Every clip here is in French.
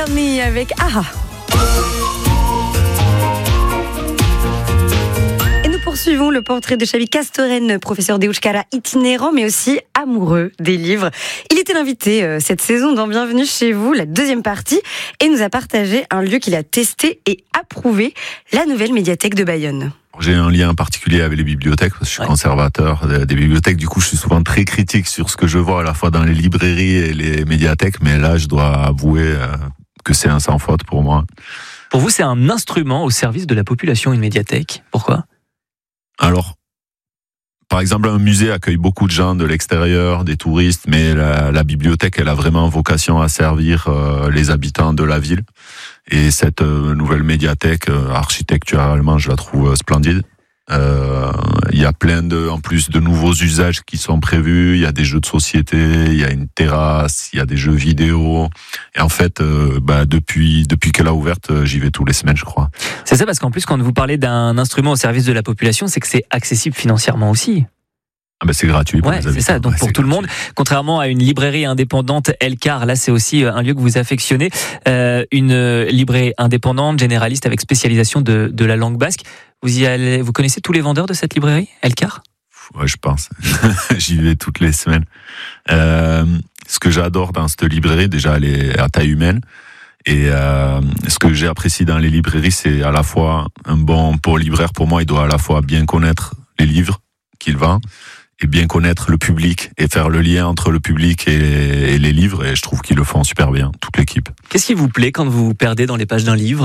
On Me avec AHA. Et nous poursuivons le portrait de Xavi Castoren, professeur d'Euskara itinérant, mais aussi amoureux des livres. Il était l'invité cette saison dans Bienvenue chez vous, la deuxième partie, et nous a partagé un lieu qu'il a testé et approuvé, la nouvelle médiathèque de Bayonne. J'ai un lien particulier avec les bibliothèques, parce que je suis conservateur des bibliothèques. Du coup, je suis souvent très critique sur ce que je vois à la fois dans les librairies et les médiathèques. Mais là, je dois avouer que c'est un sans faute pour moi. Pour vous, c'est un instrument au service de la population, une médiathèque. Pourquoi ? Alors, par exemple, un musée accueille beaucoup de gens de l'extérieur, des touristes, mais la bibliothèque, elle a vraiment vocation à servir les habitants de la ville. Et cette nouvelle médiathèque, architecturalement, je la trouve splendide. Il y a plein en plus de nouveaux usages qui sont prévus. Il y a des jeux de société, il y a une terrasse, il y a des jeux vidéo. Et en fait, depuis qu'elle a ouverte, j'y vais tous les semaines, je crois. C'est ça, parce qu'en plus, quand vous parlez d'un instrument au service de la population, c'est que c'est accessible financièrement aussi. C'est gratuit pour les habitants. C'est ça, donc pour tout le monde. Contrairement à une librairie indépendante, Elkar, là c'est aussi un lieu que vous affectionnez. Une librairie indépendante, généraliste, avec spécialisation de la langue basque. Vous connaissez tous les vendeurs de cette librairie, Elkar ? Ouais, je pense. J'y vais toutes les semaines. Ce que j'adore dans cette librairie, déjà, elle est à taille humaine. Et ce que j'ai apprécié dans les librairies, c'est à la fois pour le libraire, pour moi, il doit à la fois bien connaître les livres qu'il vend, et bien connaître le public et faire le lien entre le public et les livres, et je trouve qu'ils le font super bien, toute l'équipe. Qu'est-ce qui vous plaît quand vous vous perdez dans les pages d'un livre ?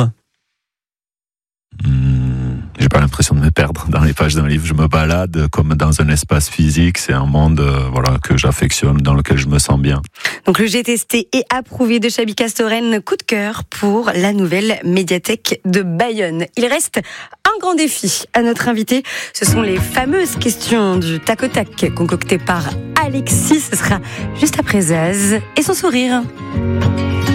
J'ai pas l'impression de me perdre dans les pages d'un livre. Je me balade comme dans un espace physique. C'est un monde que j'affectionne, dans lequel je me sens bien. Donc le j'ai testé et approuvé de Xavi Castoren, coup de cœur pour la nouvelle médiathèque de Bayonne. Il reste un grand défi à notre invité. Ce sont les fameuses questions du tac au tac concoctées par Alexis. Ce sera juste après Zaz et son sourire.